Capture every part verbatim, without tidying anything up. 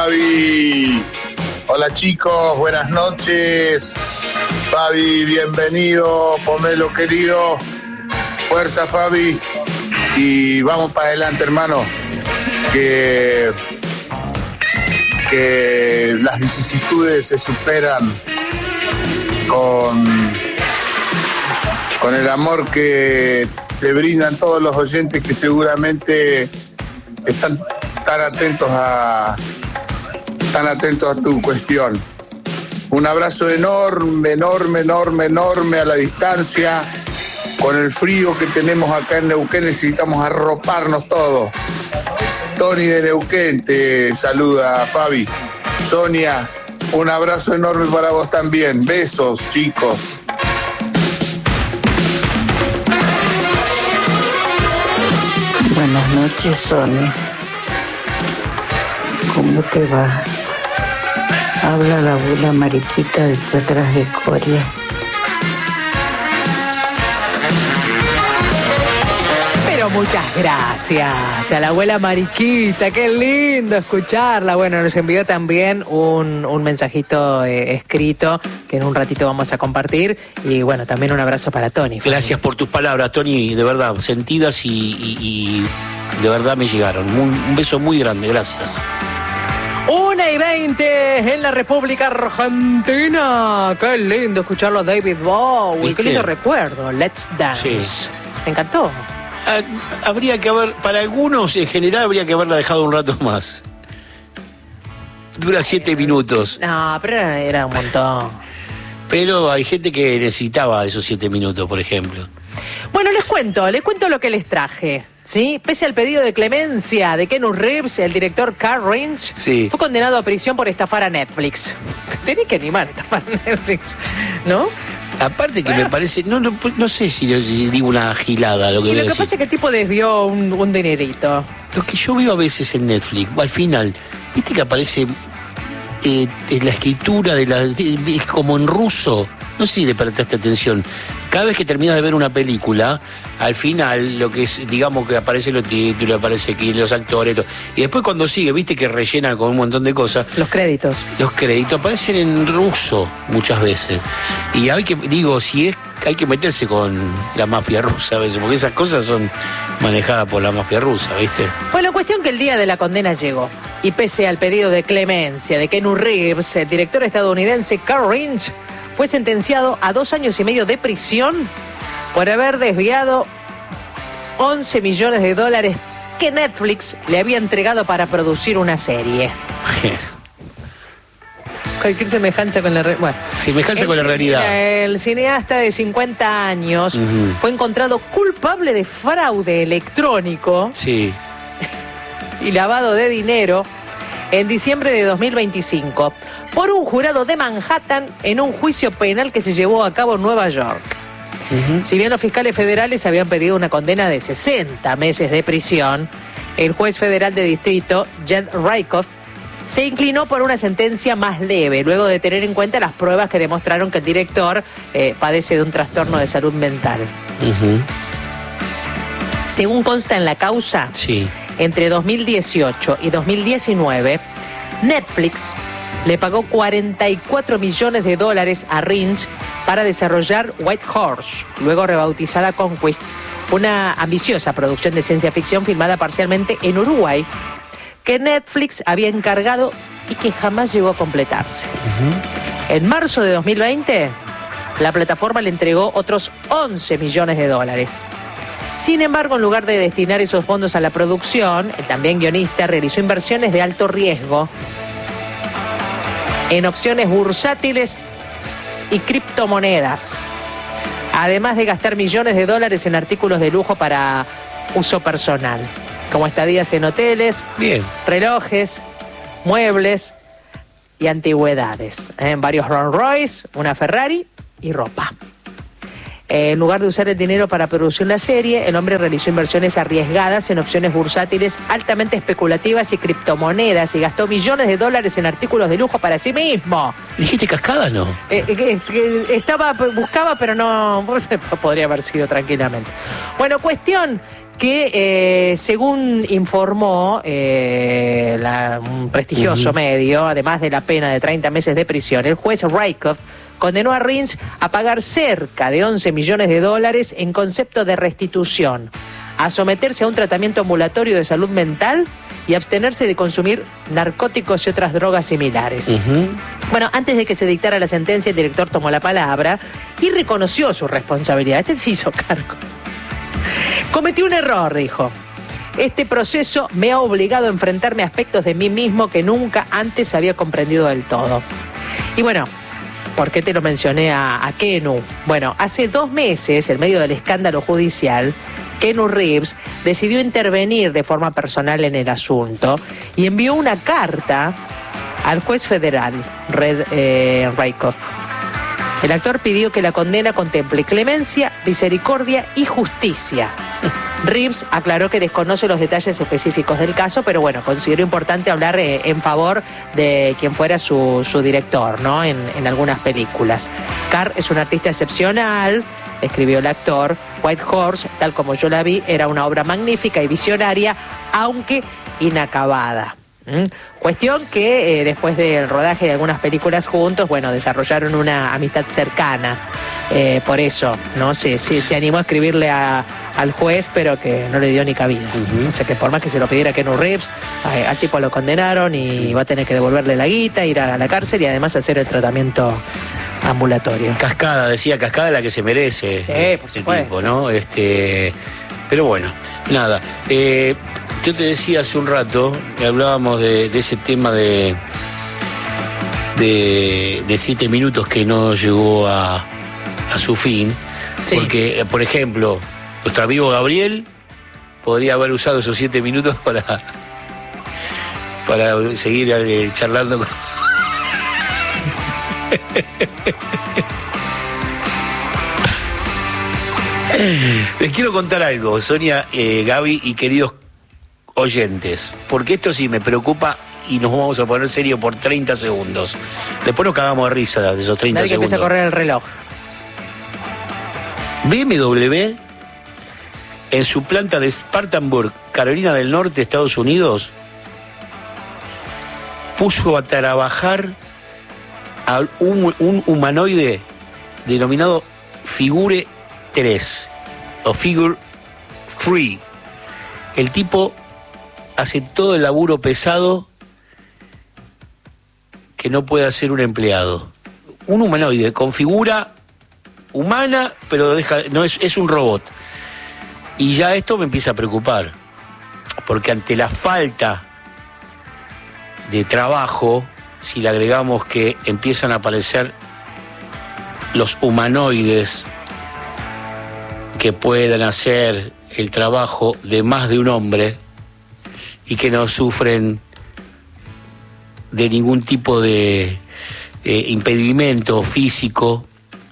Fabi. Hola chicos, buenas noches. Fabi, bienvenido, Pomelo querido. Fuerza, Fabi. Y vamos para adelante, hermano. Que, que las vicisitudes se superan con, con el amor que te brindan todos los oyentes que seguramente están tan atentos a, tan atentos a tu cuestión. Un abrazo enorme, enorme, enorme, enorme a la distancia. Con el frío que tenemos acá en Neuquén necesitamos arroparnos todos. Tony de Neuquén te saluda, Fabi. Sonia, un abrazo enorme para vos también. Besos, chicos. Buenas noches, Sonia. ¿Cómo te va? Habla la abuela Mariquita de Chacras de Coria. Pero muchas gracias a la abuela Mariquita, qué lindo escucharla. Bueno, nos envió también un, un mensajito eh, escrito que en un ratito vamos a compartir. Y bueno, también un abrazo para Tony. Gracias por tus palabras, Tony, de verdad, sentidas y, y, y de verdad me llegaron. Un, un beso muy grande, gracias. Una y veinte en la República Argentina. Qué lindo escucharlo a David Bowie. ¿Viste? Qué lindo recuerdo. Let's Dance. Sí. Me encantó. Ah, habría que haber, para algunos en general, habría que haberla dejado un rato más. Dura siete minutos. No, pero era, era un montón. Pero hay gente que necesitaba esos siete minutos, por ejemplo. Bueno, les cuento, les cuento lo que les traje. ¿Sí? Pese al pedido de clemencia de Keanu Reeves, el director Carl Reich sí. fue condenado a prisión por estafar a Netflix. Tenés que animar a estafar a Netflix, ¿no? Aparte que me parece, no, no, no sé si digo una gilada lo que y voy lo a que decir. pasa es que el tipo desvió un, un dinerito. Lo que yo veo a veces en Netflix, al final, viste que aparece eh, en la escritura de la, de, es como en ruso. No sé si le prestaste atención. Cada vez que terminas de ver una película, al final, lo que es, digamos que aparecen los títulos, aparece aquí los actores, todo. Y después cuando sigue, viste que rellenan con un montón de cosas. Los créditos. Los créditos aparecen en ruso muchas veces. Y hay que, digo, si es, hay que meterse con la mafia rusa a veces, porque esas cosas son manejadas por la mafia rusa, ¿viste? Bueno, cuestión que el día de la condena llegó. Y pese al pedido de clemencia de Keanu Reeves, el director estadounidense Carl Reich fue sentenciado a dos años y medio de prisión por haber desviado once millones de dólares que Netflix le había entregado para producir una serie. Cualquier semejanza con la realidad. Bueno, semejanza con la cine, realidad. El cineasta de cincuenta años uh-huh. fue encontrado culpable de fraude electrónico sí. y lavado de dinero en diciembre de dos mil veinticinco. Por un jurado de Manhattan en un juicio penal que se llevó a cabo en Nueva York. Uh-huh. Si bien los fiscales federales habían pedido una condena de sesenta meses de prisión, el juez federal de distrito, Jed Rakoff, se inclinó por una sentencia más leve, luego de tener en cuenta las pruebas que demostraron que el director eh, padece de un trastorno de salud mental. Uh-huh. Según consta en la causa, sí. entre dos mil dieciocho y dos mil diecinueve, Netflix le pagó cuarenta y cuatro millones de dólares a Reich para desarrollar White Horse, luego rebautizada Conquest, una ambiciosa producción de ciencia ficción filmada parcialmente en Uruguay, que Netflix había encargado y que jamás llegó a completarse. Uh-huh. En marzo de dos mil veinte, la plataforma le entregó otros once millones de dólares. Sin embargo, en lugar de destinar esos fondos a la producción, el también guionista realizó inversiones de alto riesgo en opciones bursátiles y criptomonedas, además de gastar millones de dólares en artículos de lujo para uso personal, como estadías en hoteles, bien, relojes, muebles y antigüedades, en varios Rolls Royce, una Ferrari y ropa. En lugar de usar el dinero para producir la serie, el hombre realizó inversiones arriesgadas en opciones bursátiles altamente especulativas y criptomonedas y gastó millones de dólares en artículos de lujo para sí mismo. ¿Dijiste cascada, no? Eh, eh, eh, estaba, buscaba, pero no podría haber sido tranquilamente. Bueno, cuestión que eh, según informó eh, la, un prestigioso uh-huh. medio, además de la pena de treinta meses de prisión, el juez Rakoff condenó a Rins a pagar cerca de once millones de dólares en concepto de restitución, a someterse a un tratamiento ambulatorio de salud mental y abstenerse de consumir narcóticos y otras drogas similares. Uh-huh. Bueno, antes de que se dictara la sentencia, el director tomó la palabra y reconoció su responsabilidad. Este se hizo cargo. Cometí un error, dijo. Este proceso me ha obligado a enfrentarme a aspectos de mí mismo que nunca antes había comprendido del todo. Y bueno, ¿por qué te lo mencioné a, a Keanu? Bueno, hace dos meses, en medio del escándalo judicial, Keanu Reeves decidió intervenir de forma personal en el asunto y envió una carta al juez federal, Red eh, Rakoff. El actor pidió que la condena contemple clemencia, misericordia y justicia. Reeves aclaró que desconoce los detalles específicos del caso, pero bueno, consideró importante hablar eh, en favor de quien fuera su, su director, ¿no? En, en algunas películas. Carr es un artista excepcional, escribió el actor. White Horse, tal como yo la vi, era una obra magnífica y visionaria, aunque inacabada. ¿Mm? Cuestión que eh, después del rodaje de algunas películas juntos, bueno, desarrollaron una amistad cercana. Eh, por eso, ¿no? Se, se, se animó a escribirle a, al juez, pero que no le dio ni cabida. Uh-huh. O sea, que por más que se lo pidiera Keanu Reeves, eh, al tipo lo condenaron y va a tener que devolverle la guita, ir a la cárcel y además hacer el tratamiento ambulatorio. Cascada, decía Cascada, la que se merece. Sí, por ese supuesto. Tipo, ¿no? Este, pero bueno, nada. Eh, yo te decía hace un rato, que hablábamos de, de ese tema de, de de siete minutos que no llegó a, a su fin. Sí. Porque, por ejemplo, nuestro amigo Gabriel podría haber usado esos siete minutos para, para seguir eh, charlando con... Les quiero contar algo, Sonia, eh, Gaby y queridos oyentes, porque esto sí me preocupa y nos vamos a poner serio por treinta segundos. Después nos cagamos de risa de esos treinta Dale que segundos. empieza a correr el reloj. B M W, en su planta de Spartanburg, Carolina del Norte, Estados Unidos, puso a trabajar a un, un humanoide denominado Figure tres o Figure tres. El tipo hace todo el laburo pesado que no puede hacer un empleado. Un humanoide con figura humana, pero deja, no es, es un robot. Y ya esto me empieza a preocupar, porque ante la falta de trabajo, si le agregamos que empiezan a aparecer los humanoides que puedan hacer el trabajo de más de un hombre y que no sufren de ningún tipo de eh, impedimento físico,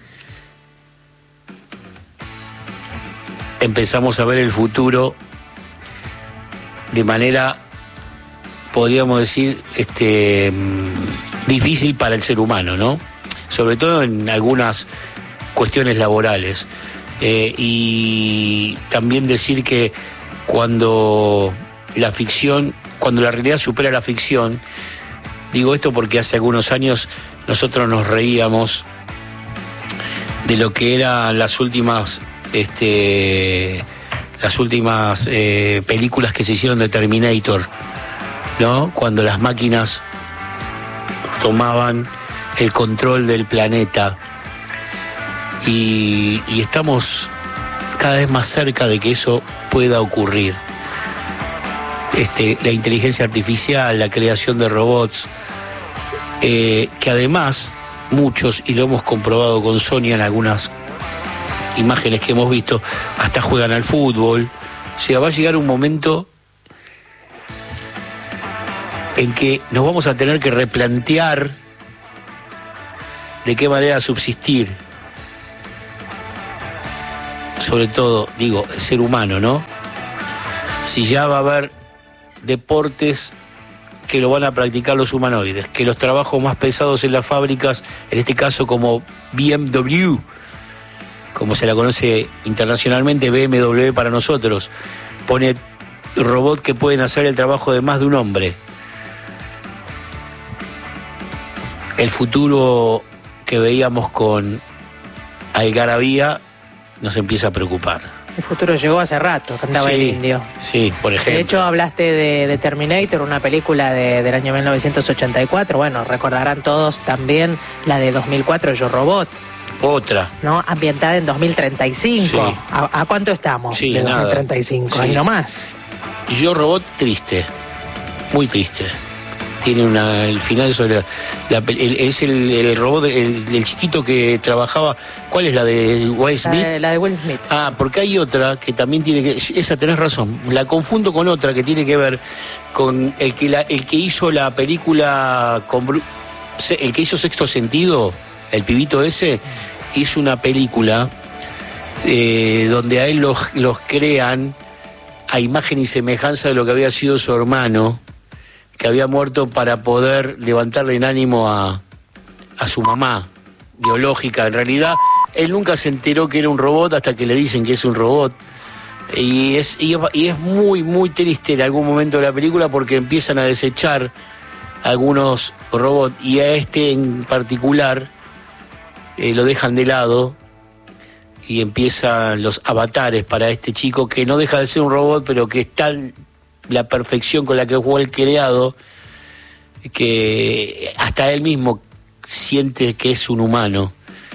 empezamos a ver el futuro de manera, podríamos decir, este, difícil para el ser humano, ¿no? Sobre todo en algunas cuestiones laborales. Eh, y también decir que cuando la ficción, cuando la realidad supera la ficción, digo esto porque hace algunos años nosotros nos reíamos de lo que eran las últimas este las últimas eh, películas que se hicieron de Terminator, ¿no? Cuando las máquinas tomaban el control del planeta y, y estamos cada vez más cerca de que eso pueda ocurrir. Este, la inteligencia artificial, la creación de robots, eh, que además muchos, y lo hemos comprobado con Sonia en algunas imágenes que hemos visto, hasta juegan al fútbol. O sea, va a llegar un momento en que nos vamos a tener que replantear de qué manera subsistir. Sobre todo, digo, el ser humano, ¿no? Si ya va a haber deportes que lo van a practicar los humanoides, que los trabajos más pesados en las fábricas, en este caso como B M W, como se la conoce internacionalmente, B M W para nosotros, pone robots que pueden hacer el trabajo de más de un hombre. El futuro que veíamos con Algarabía nos empieza a preocupar. El futuro llegó hace rato, cantaba sí, el indio. Sí, por ejemplo. De hecho, hablaste de, de Terminator, una película de, del año mil novecientos ochenta y cuatro. Bueno, recordarán todos también la de dos mil cuatro, Yo Robot. Otra. ¿No? Ambientada en dos mil treinta y cinco. Sí. ¿A, ¿A cuánto estamos? Sí, de nada. dos mil treinta y cinco, Sí. ahí nomás. Yo Robot triste, muy triste. Tiene una, el final sobre la, la- el- es el, el robot, el, el chiquito que trabajaba. ¿Cuál es la de Will La Smith? de, la de Will Smith. Ah, porque hay otra que también tiene que... Esa tenés razón, la confundo con otra que tiene que ver con el que, la, el que hizo la película, con Bru- se- el que hizo Sexto Sentido, el pibito ese, hizo una película eh, donde a él los, los crean a imagen y semejanza de lo que había sido su hermano, que había muerto para poder levantarle en ánimo a, a su mamá biológica. En realidad, él nunca se enteró que era un robot hasta que le dicen que es un robot. Y es, y, y es muy, muy triste en algún momento de la película porque empiezan a desechar algunos robots y a este en particular eh, lo dejan de lado y empiezan los avatares para este chico que no deja de ser un robot, pero que está la perfección con la que fue el creado, que hasta él mismo siente que es un humano.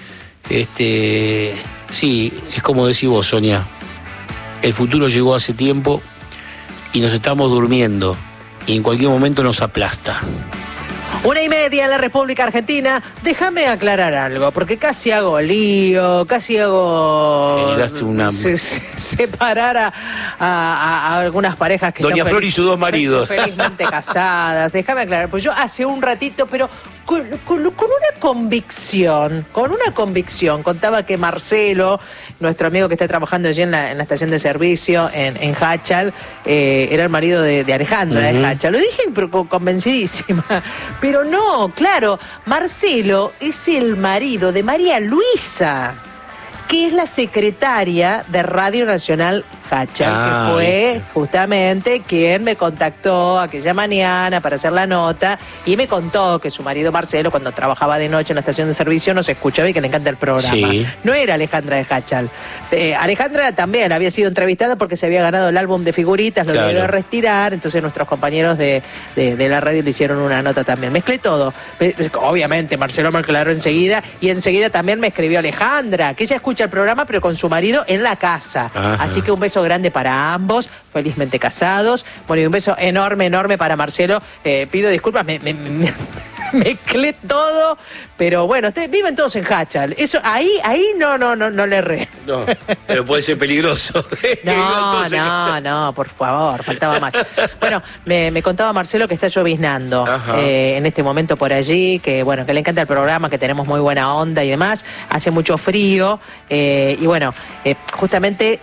Este, sí, es como decís vos, Sonia, el futuro llegó hace tiempo y nos estamos durmiendo y en cualquier momento nos aplasta. Una y media en la República Argentina. Déjame aclarar algo, porque casi hago lío, casi hago... Generaste una- se- se- separar a, a- a algunas parejas que Doña están Flor y sus dos maridos. felizmente casadas. Déjame aclarar, pues yo hace un ratito, pero con, con- con una convicción, con una convicción, contaba que Marcelo, nuestro amigo que está trabajando allí en la, en la estación de servicio en, en Hachal, eh, era el marido de, de Alejandra Ujú. de Hachal. Lo dije pero con- convencidísima. Pero no, claro, Marcelo es el marido de María Luisa, que es la secretaria de Radio Nacional Hachal, Ah, que fue viste. justamente quien me contactó aquella mañana para hacer la nota y me contó que su marido Marcelo, cuando trabajaba de noche en la estación de servicio, nos escuchaba y que le encanta el programa. Sí. No era Alejandra de Hachal. Eh, Alejandra también había sido entrevistada porque se había ganado el álbum de figuritas, lo Claro. debieron retirar, entonces nuestros compañeros de, de, de la radio le hicieron una nota también. Mezclé todo. Pe- Obviamente, Marcelo me aclaró enseguida y enseguida también me escribió Alejandra, que ella escucha el programa pero con su marido en la casa. Ajá. Así que un beso grande para ambos, felizmente casados. Bueno, y un beso enorme, enorme para Marcelo. Eh, pido disculpas, me, me, me- mezclé todo, pero bueno, ustedes viven todos en Hachal. Eso, ahí, ahí no, no, no, no le erré. No, pero puede ser peligroso. No, Entonces, no, no, por favor, faltaba más. Bueno, me, me contaba Marcelo que está lloviznando Ajá. eh, en este momento por allí, que bueno, que le encanta el programa, que tenemos muy buena onda y demás. Hace mucho frío eh, y bueno, eh, justamente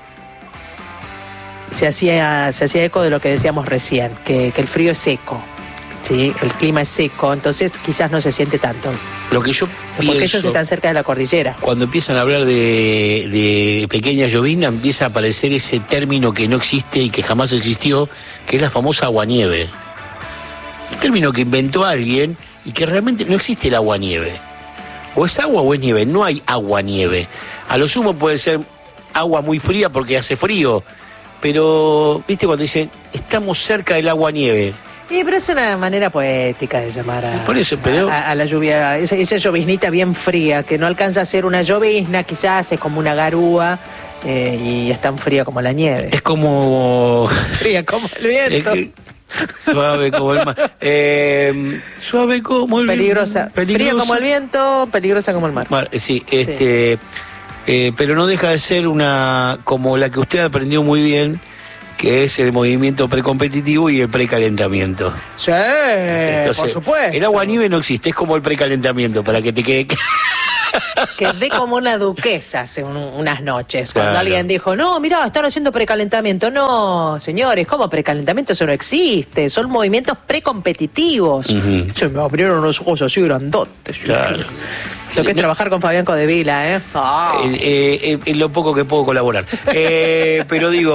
se hacía, se hacía eco de lo que decíamos recién, que, que el frío es seco. Sí, el clima es seco, entonces quizás no se siente tanto. Lo que yo Porque ellos pienso, están cerca de la cordillera. cuando empiezan a hablar de, de pequeña llovizna, empieza a aparecer ese término que no existe y que jamás existió, que es la famosa aguanieve. El término que inventó alguien y que realmente no existe el aguanieve. O es agua o es nieve, no hay agua-nieve. A lo sumo puede ser agua muy fría porque hace frío, pero, ¿viste cuando dicen, estamos cerca del agua-nieve? Sí, pero es una manera poética de llamar a, Por eso, pero- a, a la lluvia, esa, esa lloviznita bien fría, que no alcanza a ser una llovizna, quizás es como una garúa eh, y es tan fría como la nieve. Es como... Fría como el es viento. que- suave como el mar. Eh, suave como el Peligrosa. viento. Fría como el viento, peligrosa como el mar. Mar, sí, este, eh, pero no deja de ser una como la que usted aprendió muy bien, que es el movimiento precompetitivo y el precalentamiento. Sí, Entonces, por supuesto. el agua nieve no existe, es como el precalentamiento, para que te quede. Quedé como una duquesa hace un- unas noches, cuando Claro. alguien dijo, no, mirá, están haciendo precalentamiento. No, señores, ¿cómo precalentamiento? Eso no existe, son movimientos precompetitivos. Ujú. Se me abrieron los ojos así grandotes. Claro. Lo que es trabajar con Fabián Codevila, ¿eh? Ah. Eh, eh, eh, en lo poco que puedo colaborar. Eh, pero digo,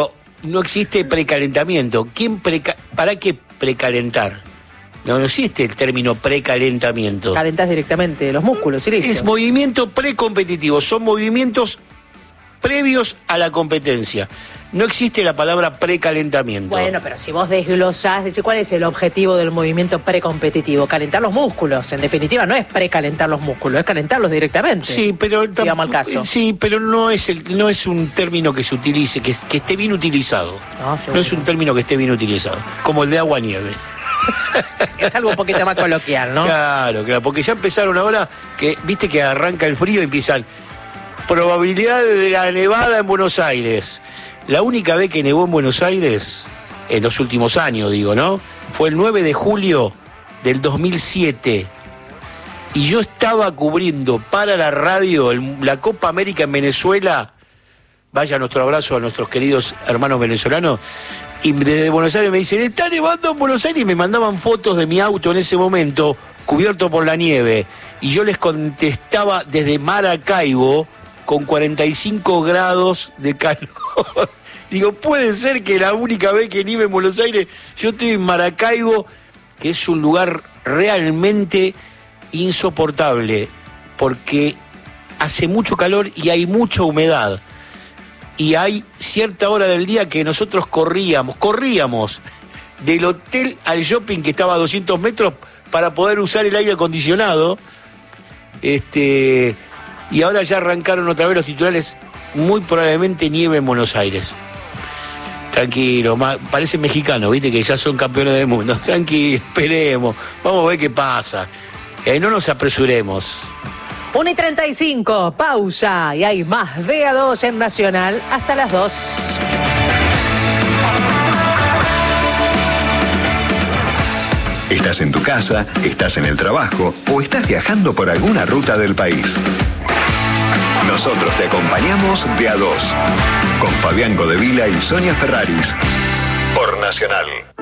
no existe precalentamiento. ¿Quién preca ¿Para qué precalentar? No, no existe el término precalentamiento. Calentás directamente los músculos, ¿sí? Es movimiento precompetitivo, son movimientos previos a la competencia. No existe la palabra precalentamiento. Bueno, pero si vos desglosás, decís, ¿cuál es el objetivo del movimiento precompetitivo? Calentar los músculos. En definitiva, no es precalentar los músculos, es calentarlos directamente. Sí, pero si vamos al caso. Sí, pero no es el, no es un término que se utilice, que, que esté bien utilizado. No, no es un término que esté bien utilizado, como el de agua-nieve. Es algo un poquito más coloquial, ¿no? Claro, claro, porque ya empezaron ahora, que viste que arranca el frío y empiezan probabilidades de la nevada en Buenos Aires. La única vez que nevó en Buenos Aires, en los últimos años, digo, ¿no? Fue el nueve de julio del dos mil siete. Y yo estaba cubriendo para la radio el, la Copa América en Venezuela. Vaya nuestro abrazo a nuestros queridos hermanos venezolanos. Y desde Buenos Aires me dicen, está nevando en Buenos Aires, y me mandaban fotos de mi auto en ese momento, cubierto por la nieve. Y yo les contestaba desde Maracaibo, con cuarenta y cinco grados de calor. Digo, puede ser que la única vez que nieve en Buenos Aires, yo estoy en Maracaibo, que es un lugar realmente insoportable, porque hace mucho calor y hay mucha humedad. Y hay cierta hora del día que nosotros corríamos, corríamos del hotel al shopping que estaba a doscientos metros para poder usar el aire acondicionado. Este... Y ahora ya arrancaron otra vez los titulares, muy probablemente nieve en Buenos Aires. Tranquilo, parece mexicano, viste que ya son campeones del mundo. Tranquilo, esperemos, vamos a ver qué pasa. Eh, no nos apresuremos. una y treinta y cinco, pausa, y hay más de A dos en Nacional hasta las dos. Estás en tu casa, estás en el trabajo o estás viajando por alguna ruta del país. Nosotros te acompañamos de A dos, con Fabián Godevila y Sonia Ferraris, por Nacional.